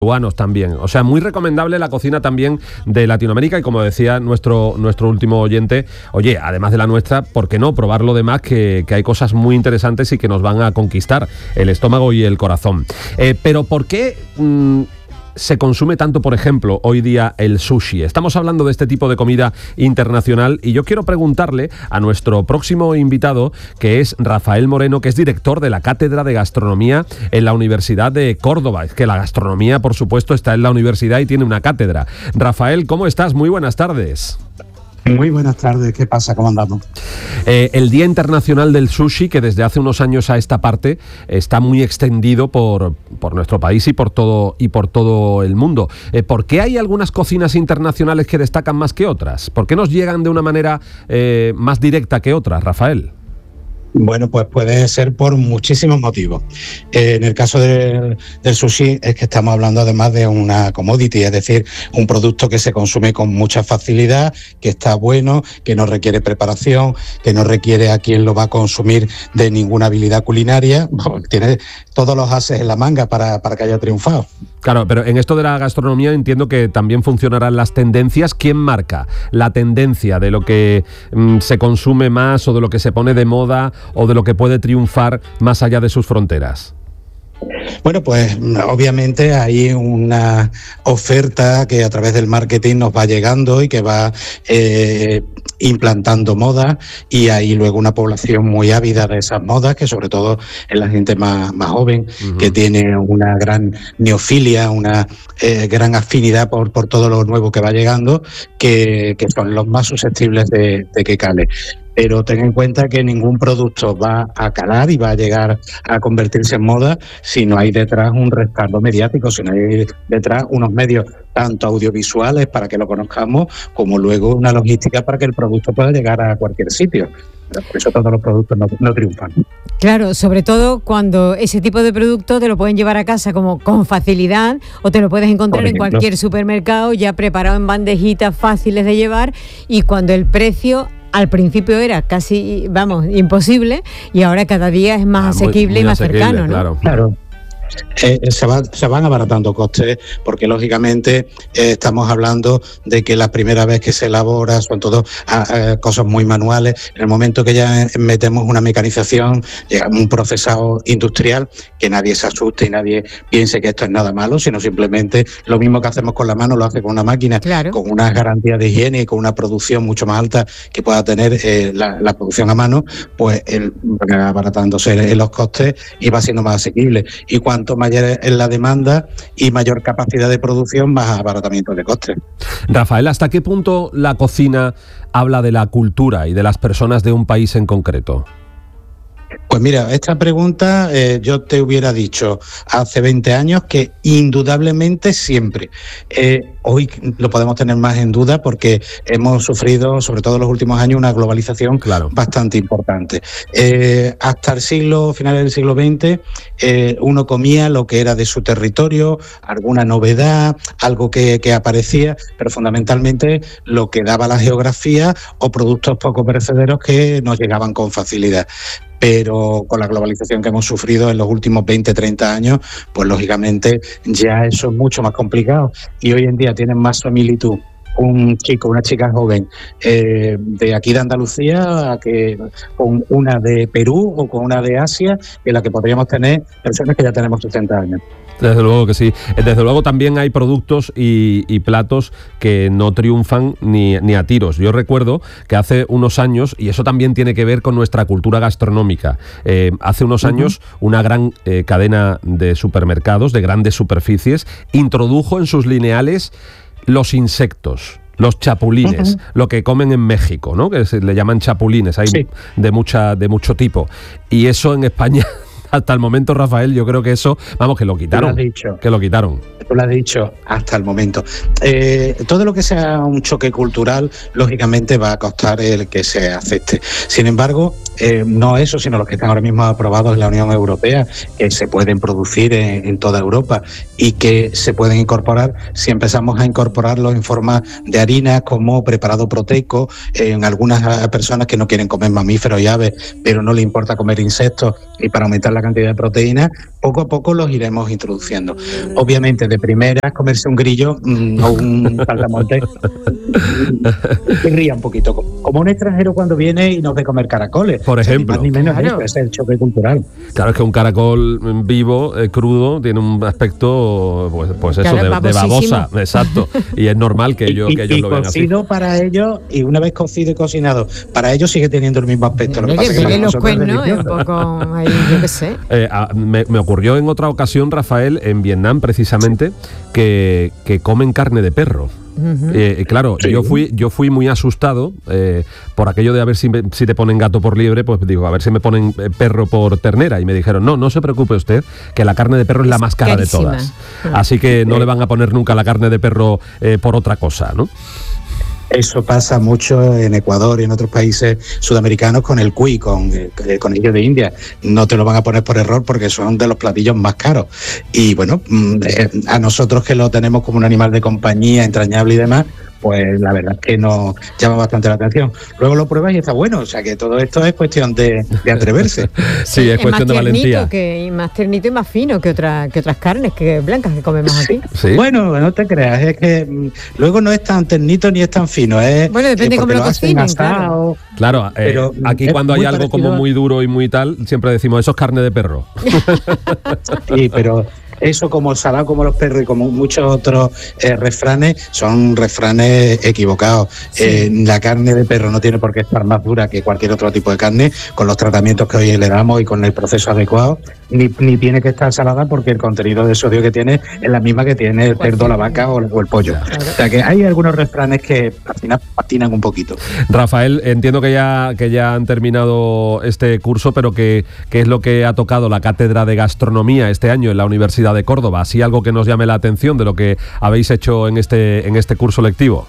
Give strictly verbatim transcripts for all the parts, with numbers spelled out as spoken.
peruanos también. O sea, muy recomendable la cocina también de Latinoamérica y como decía nuestro, nuestro último oyente, oye, además de la nuestra, ¿por qué no probar lo demás? Que, que hay cosas muy interesantes y que nos van a conquistar el estómago y el corazón. Eh, pero ¿por qué mmm, se consume tanto, por ejemplo, hoy día el sushi? Estamos hablando de este tipo de comida internacional y yo quiero preguntarle a nuestro próximo invitado, que es Rafael Moreno, que es director de la Cátedra de Gastronomía en la Universidad de Córdoba. Es que la gastronomía, por supuesto, está en la universidad y tiene una cátedra. Rafael, ¿cómo estás? Muy buenas tardes. Muy buenas tardes, ¿qué pasa? ¿Cómo andamos? Eh, el Día Internacional del Sushi, que desde hace unos años a esta parte está muy extendido por, por nuestro país y por todo, y por todo el mundo. Eh, ¿Por qué hay algunas cocinas internacionales que destacan más que otras? ¿Por qué nos llegan de una manera eh, más directa que otras, Rafael? Bueno, pues puede ser por muchísimos motivos. Eh, en el caso de, del sushi es que estamos hablando además de una commodity, es decir, un producto que se consume con mucha facilidad, que está bueno, que no requiere preparación, que no requiere a quien lo va a consumir de ninguna habilidad culinaria. Bueno, tiene todos los ases en la manga para, para que haya triunfado. Claro, pero en esto de la gastronomía entiendo que también funcionarán las tendencias. ¿Quién marca la tendencia de lo que mmm, se consume más o de lo que se pone de moda o de lo que puede triunfar más allá de sus fronteras? Bueno, pues obviamente hay una oferta que a través del marketing nos va llegando y que va eh, implantando modas, y hay luego una población muy ávida de esas modas, que sobre todo es la gente más, más joven, uh-huh. que tiene una gran neofilia, una eh, gran afinidad por, por todo lo nuevo que va llegando, que, que son los más susceptibles de, de que cale. Pero ten en cuenta que ningún producto va a calar y va a llegar a convertirse en moda si no hay detrás un respaldo mediático, si no hay detrás unos medios tanto audiovisuales para que lo conozcamos, como luego una logística para que el producto pueda llegar a cualquier sitio. Por eso todos los productos no, no triunfan. Claro, sobre todo cuando ese tipo de producto te lo pueden llevar a casa como con facilidad, o te lo puedes encontrar en cualquier supermercado ya preparado en bandejitas fáciles de llevar, y cuando el precio al principio era casi, vamos, imposible, y ahora cada día es más ah, asequible muy, muy y más asequible, cercano, ¿no? Claro, claro. Eh, se, va, se van abaratando costes porque lógicamente eh, estamos hablando de que la primera vez que se elabora son todo a, a, cosas muy manuales. En el momento que ya metemos una mecanización, llega un procesado industrial, que nadie se asuste y nadie piense que esto es nada malo, sino simplemente lo mismo que hacemos con la mano lo hace con una máquina, claro, con unas garantías de higiene y con una producción mucho más alta que pueda tener eh, la, la producción a mano, pues el, va abaratándose en los costes y va siendo más asequible. Y cuando Cuanto mayor es la demanda y mayor capacidad de producción, más abaratamiento de costes. Rafael, ¿hasta qué punto la cocina habla de la cultura y de las personas de un país en concreto? Pues mira, esta pregunta eh, yo te hubiera dicho hace veinte años que indudablemente siempre. Eh, hoy lo podemos tener más en duda porque hemos sufrido, sobre todo en los últimos años, una globalización claro. bastante importante. Eh, hasta el siglo, finales del siglo veinte, eh, uno comía lo que era de su territorio, alguna novedad, algo que, que aparecía, pero fundamentalmente lo que daba la geografía o productos poco perecederos que nos llegaban con facilidad. Pero con la globalización que hemos sufrido en los últimos veinte, treinta años, pues lógicamente ya eso es mucho más complicado. Y hoy en día tienen más similitud un chico, una chica joven eh, de aquí de Andalucía que con una de Perú o con una de Asia, que la que podríamos tener personas que ya tenemos sesenta años. Desde luego que sí. Desde luego también hay productos y, y platos que no triunfan ni, ni a tiros. Yo recuerdo que hace unos años, y eso también tiene que ver con nuestra cultura gastronómica, eh, hace unos uh-huh. años una gran eh, cadena de supermercados, de grandes superficies, introdujo en sus lineales los insectos, los chapulines, uh-huh. lo que comen en México, ¿no? Que se le llaman chapulines, hay sí. de mucha de mucho tipo. Y eso en España, hasta el momento, Rafael, yo creo que eso, vamos, que lo quitaron. Tú lo has dicho. Que lo quitaron. Tú lo has dicho, hasta el momento. Eh, todo lo que sea un choque cultural, lógicamente va a costar el que se acepte. Sin embargo, eh, no eso, sino los que están ahora mismo aprobados en la Unión Europea, que se pueden producir en, en toda Europa y que se pueden incorporar si empezamos a incorporarlo en forma de harina como preparado proteico, eh, en algunas personas que no quieren comer mamíferos y aves, pero no le importa comer insectos, y para aumentar la la cantidad de proteínas, poco a poco los iremos introduciendo. Obviamente, de primeras, comerse un grillo mmm, o un saltamonte que ría un poquito, como un extranjero cuando viene y nos ve comer caracoles. Por ejemplo. O sea, ni más ni menos Claro. eso, es el choque cultural. Claro, es que un caracol vivo, eh, crudo, tiene un aspecto, pues, pues eso, Claro, de, de babosísimo. babosa, exacto. Y es normal que ellos, y, que ellos y lo vean así. cocido para ellos, y una vez cocido y cocinado, para ellos sigue teniendo el mismo aspecto. Lo que Oye, pasa es que para pele los nosotros es cuernos, es un delicioso. poco ahí, yo qué sé. Eh, a- me, me ocurrió en otra ocasión, Rafael, en Vietnam precisamente, que, que comen carne de perro. Ujú. Eh, claro, Sí. yo fui yo fui muy asustado eh, por aquello de a ver si, me- si te ponen gato por liebre, pues digo, a ver si me ponen eh, perro por ternera. Y me dijeron, no, no se preocupe usted, que la carne de perro es la Es más cara carísima. de todas. Ah. Así que no le van a poner nunca la carne de perro eh, por otra cosa, ¿no? Eso pasa mucho en Ecuador y en otros países sudamericanos con el cuy, con el conejillo de India. No te lo van a poner por error porque son de los platillos más caros. Y bueno, mm, eh, a nosotros que lo tenemos como un animal de compañía, entrañable y demás, pues la verdad es que nos llama bastante la atención. Luego lo pruebas y está bueno, o sea que todo esto es cuestión de, de atreverse. Sí, es cuestión de más valentía. tiernito que, y más tiernito y más fino que, otra, que otras carnes que blancas que comemos aquí. Sí. Bueno, no te creas, es que mm, luego no es tan ternito ni es tan fino. Es, Bueno, depende eh, cómo porque lo hacen cocinen, asado. Claro, eh, Pero, aquí es cuando hay muy algo como parecido a- muy duro y muy tal, siempre decimos, eso es carne de perro. Sí, pero eso como salado como los perros y como muchos otros eh, refranes son refranes equivocados. Sí. Eh, la carne de perro no tiene por qué estar más dura que cualquier otro tipo de carne, con los tratamientos que hoy le damos y con el proceso adecuado, ni, ni tiene que estar salada porque el contenido de sodio que tiene es la misma que tiene el cerdo, la vaca o, o el pollo. O sea que hay algunos refranes que al final patinan un poquito. Rafael, entiendo que ya, que ya han terminado este curso, pero que, ¿qué es lo que ha tocado la cátedra de gastronomía este año en la Universidad de Córdoba? ¿Así algo que nos llame la atención de lo que habéis hecho en este, en este curso lectivo?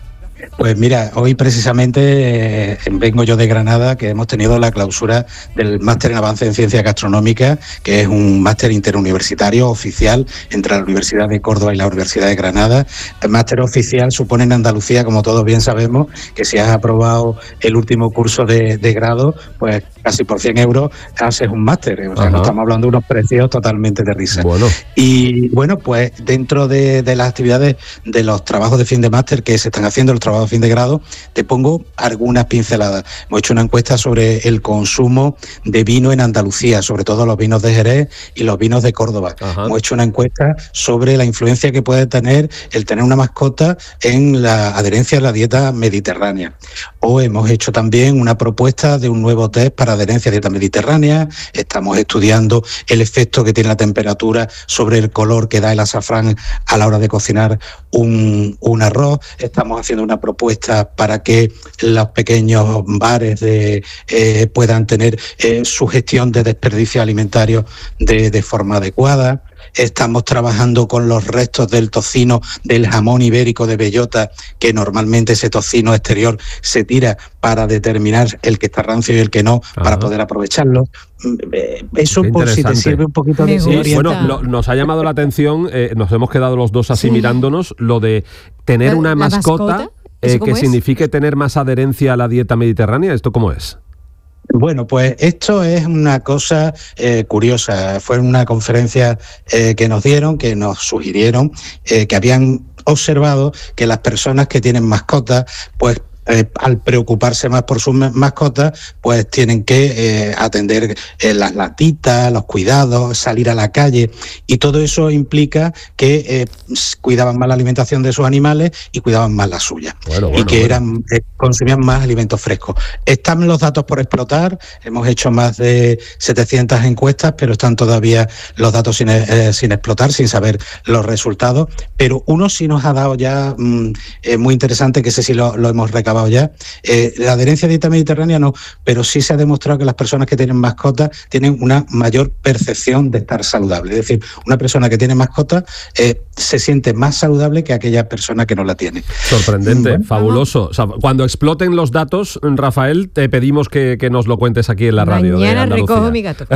Pues mira, hoy precisamente eh, vengo yo de Granada, que hemos tenido la clausura del Máster en Avance en Ciencia Gastronómica, que es un máster interuniversitario oficial entre la Universidad de Córdoba y la Universidad de Granada. El máster oficial supone en Andalucía, como todos bien sabemos, que si has aprobado el último curso de, de grado, pues casi por cien euros haces un máster. O sea, Ajá. no estamos hablando de unos precios totalmente de risa. Bueno, Y bueno, pues dentro de, de las actividades de los trabajos de fin de máster que se están haciendo, los trabajos de fin de grado, te pongo algunas pinceladas. Hemos hecho una encuesta sobre el consumo de vino en Andalucía, sobre todo los vinos de Jerez y los vinos de Córdoba. Ajá. Hemos hecho una encuesta sobre la influencia que puede tener el tener una mascota en la adherencia a la dieta mediterránea. O hemos hecho también una propuesta de un nuevo test para adherencia a dieta mediterránea. Estamos estudiando el efecto que tiene la temperatura sobre el color que da el azafrán a la hora de cocinar un, un arroz. Estamos haciendo una propuesta para que los pequeños bares de, eh, puedan tener eh, su gestión de desperdicios alimentarios de, de forma adecuada. Estamos trabajando con los restos del tocino del jamón ibérico de bellota, que normalmente ese tocino exterior se tira para determinar el que está rancio y el que no, Ajá. para poder aprovecharlo. Mm, eh, Eso Qué por si te interesante. sirve un poquito Me de gusta. sí, teoría. bueno, lo- nos ha llamado la atención, eh, nos hemos quedado los dos así Sí. mirándonos, lo de tener ¿La- una la mascota, mascota? ¿Eso eh, cómo que es? signifique tener más adherencia a la dieta mediterránea. ¿Esto cómo es? Bueno, pues esto es una cosa eh, curiosa. Fue una conferencia eh, que nos dieron, que nos sugirieron, eh, que habían observado que las personas que tienen mascotas, pues eh, al preocuparse más por sus ma- mascotas, pues tienen que eh, atender eh, las latitas, los cuidados, salir a la calle, y todo eso implica que eh, s- cuidaban más la alimentación de sus animales y cuidaban más la suya. Bueno, y bueno, que bueno. eran eh, consumían más alimentos frescos. Están los datos por explotar, hemos hecho más de setecientas encuestas, pero están todavía los datos sin, eh, sin explotar, sin saber los resultados, pero uno sí nos ha dado ya mm, eh, muy interesante, que ese sí lo, lo hemos recabado ya. Eh, la adherencia a dieta mediterránea no, pero sí se ha demostrado que las personas que tienen mascotas tienen una mayor percepción de estar saludable. Es decir, una persona que tiene mascota eh, se siente más saludable que aquella persona que no la tiene. Sorprendente, Bueno. fabuloso. O sea, cuando exploten los datos, Rafael, te pedimos que, que nos lo cuentes aquí en la radio. de Mañana Andalucía. recojo mi gato.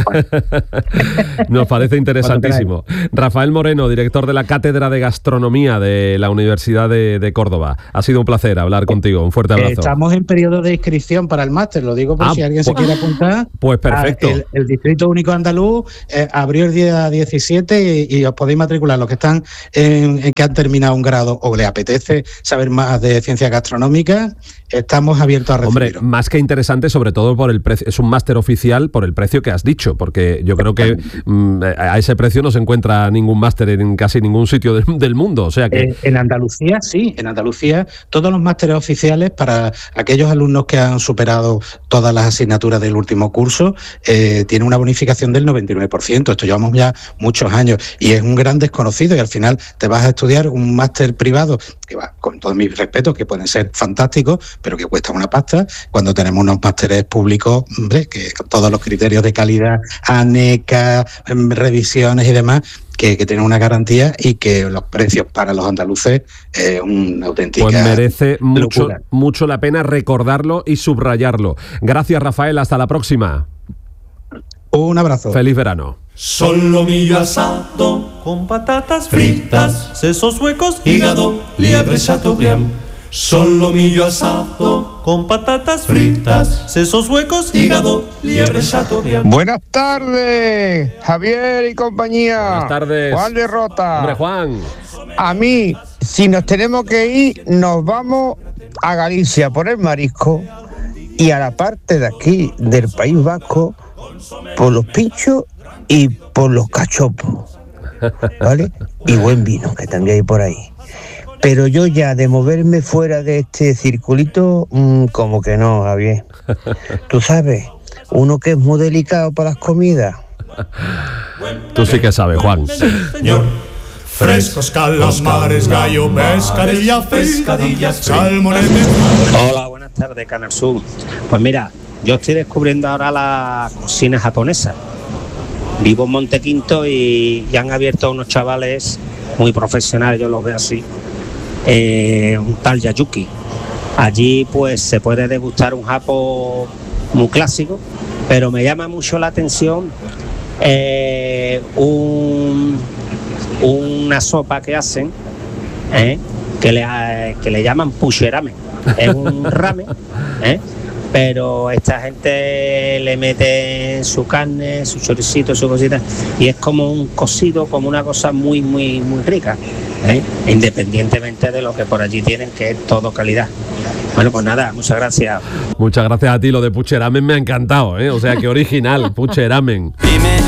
Nos parece interesantísimo. Rafael Moreno, director de la Cátedra de Gastronomía de la Universidad de, de Córdoba. Ha sido un placer hablar contigo. Un fuerte fuerte abrazo. Estamos en periodo de inscripción para el máster, lo digo por ah, si alguien pues, se quiere apuntar. Pues perfecto. El, el Distrito Único Andaluz eh, abrió el día diecisiete y, y os podéis matricular los que están en, en que han terminado un grado o les apetece saber más de ciencia gastronómica. Estamos abiertos a recibirlo. Hombre, más que interesante, sobre todo por el precio. Es un máster oficial por el precio que has dicho, porque yo creo que mm, a ese precio no se encuentra ningún máster en casi ningún sitio del, del mundo. O sea que eh, en Andalucía sí, en Andalucía todos los másteres oficiales para aquellos alumnos que han superado todas las asignaturas del último curso eh, tienen una bonificación del noventa y nueve por ciento. Esto llevamos ya muchos años y es un gran desconocido y al final te vas a estudiar un máster privado que va, con todos mis respetos, que pueden ser fantásticos, pero que cuesta una pasta, cuando tenemos unos másteres públicos, hombre, que con todos los criterios de calidad, ANECA, revisiones y demás, que, que tienen una garantía y que los precios para los andaluces es eh, una auténtica Pues merece mucho, locura. mucho la pena recordarlo y subrayarlo. Gracias, Rafael, hasta la próxima. Un abrazo. Feliz verano. Solomillo asado con patatas fritas, sesos huecos, hígado, liebre chateaubriand. Solomillo asado con patatas fritas, sesos huecos, hígado, liebre chateaubriand. Buenas tardes, Javier y compañía. Buenas tardes. Juan de Rota. Hombre, Juan. A mí, si nos tenemos que ir, nos vamos a Galicia por el marisco y a la parte de aquí del País Vasco por los pinchos y por los cachopos, ¿vale? Y buen vino que también hay por ahí. Pero yo ya de moverme fuera de este circulito, mmm, como que no, Javier. Tú sabes, uno que es muy delicado para las comidas. Tú sí que sabes, Juan. Señor. Frescos calamares, gallo, pescadilla, pescadillas, salmones. Hola, buenas tardes, Canal Sur. Pues mira, yo estoy descubriendo ahora la cocina japonesa. Vivo en Montequinto y ya han abierto unos chavales muy profesionales, yo los veo así, eh, un tal Yayuki. Allí pues se puede degustar un japo muy clásico, pero me llama mucho la atención eh, un, una sopa que hacen eh, que, le, que le llaman pusheramen. Es un ramen, ¿eh? Pero esta gente le mete su carne, su choricito, su cosita, y es como un cocido, como una cosa muy, muy, muy rica, ¿eh? Independientemente de lo que por allí tienen, que es todo calidad. Bueno, pues nada, muchas gracias. Muchas gracias a ti, lo de pucheramen me ha encantado, ¿eh? O sea, qué original, pucheramen. Dime